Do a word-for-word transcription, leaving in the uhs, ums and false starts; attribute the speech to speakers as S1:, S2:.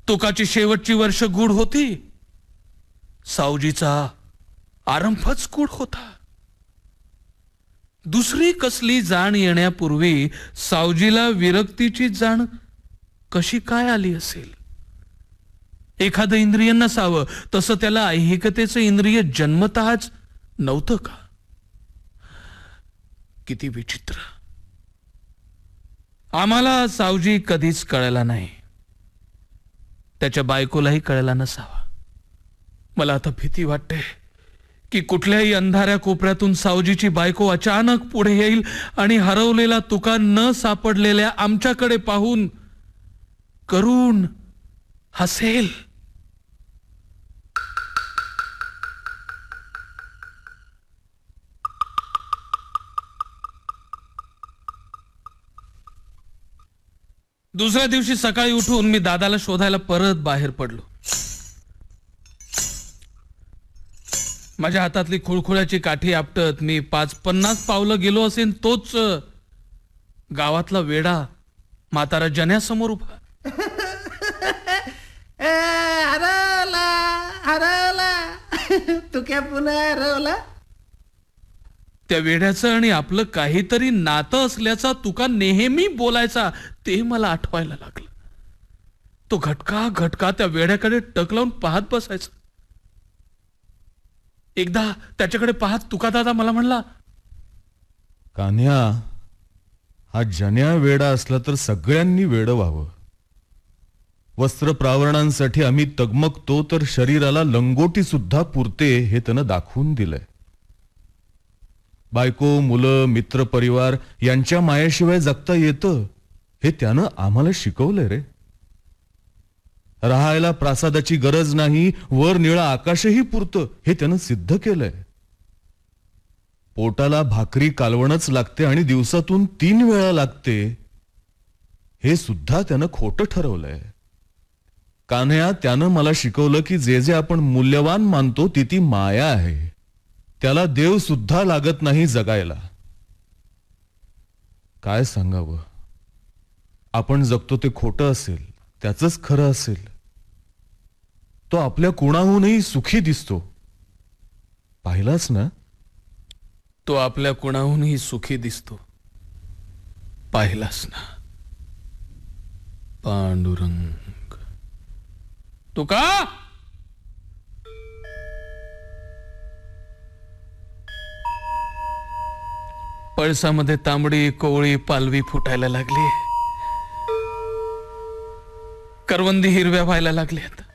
S1: तुकाची शेवटची वर्ष गुढ होती, सावजीचा आरंभच गुढ होता. दुसरी कसली जाण येण्यापूर्वी सावजीला विरक्तीची जाण कशी काय आली असेल? एखादं इंद्रिय नसावं तसं त्याला ऐहिकतेचं इंद्रिय जन्मतःच नव्हतं का? किती विचित्र. आम्हाला सावजी कधीच कळला नाही, त्याच्या बायकोलाही कळला नसावा. मला आता भीती वाटते की कुठल्याही अंधाऱ्या कोपऱ्यातून सावजीची बायको अचानक पुढे येईल आणि हरवलेला तुका न सापडलेल्या आमच्याकडे पाहून करुण हसेल. दुसऱ्या दिवशी सकाळी उठून मी दादाला शोधायला परत बाहेर पडलो. माझ्या हातातली खुळखुळ्याची काठी आपटत मी पाच पन्नास पावलं गेलो असेल तोच गावातला वेडा म्हातारा जन्यासमोर उभा.
S2: हरवला हरवला तू क्या पुन्हा हरवला?
S1: त्या वेड्याचं आणि आपलं काहीतरी नातं असल्याचा तुका नेहमी बोलायचा ते मला आठवायला लागलं. तो घटका घटका त्या वेड्याकडे टक लावून पाहत बसायचा. एकदा त्याच्याकडे पाहत तुका दादा मला म्हणला,
S3: कान्ह्या, हा जन्या वेडा असला तर सगळ्यांनी वेड व्हावं. वस्त्र प्रावरणांसाठी आम्ही तगमगतो तर शरीराला लंगोटी सुद्धा पुरते हे त्यानं दाखवून दिलंय. बायको, मुलं, मित्र परिवार यांच्या मायाशिवाय जगता येतं हे त्यानं आम्हाला शिकवलंय रे. राहायला प्रासादाची गरज नाही, वर निळं आकाशही पुरतं हे त्यानं सिद्ध केलंय. पोटाला भाकरी कालवणच लागते आणि दिवसातून तीन वेळा लागते हे सुद्धा त्यानं खोटं ठरवलंय. कान्ह्या, त्यानं मला शिकवलं की जे जे आपण मूल्यवान मानतो ती ती माया आहे. त्याला देव सुद्धा लागत नाही जगायला. काय सांगावं, आपण जगतो ते खोटं असेल, त्याचंच खरं असेल. तो आपल्या कुणाहूनही सुखी दिसतो. पाहिलास ना?
S1: तो आपल्या कुणाहूनही सुखी दिसतो. पाहिलास ना? पांडुरंग. तुका पळसामध्ये तांबडी कोवळी पालवी फुटायला लागली. करवंदी हिरव्या व्हायला लागल्यात.